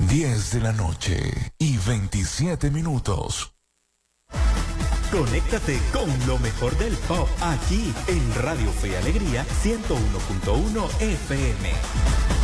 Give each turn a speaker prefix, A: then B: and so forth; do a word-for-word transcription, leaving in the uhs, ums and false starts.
A: diez de la noche y veintisiete minutos.
B: Conéctate con lo mejor del pop aquí en Radio Fe y Alegría ciento uno punto uno F M.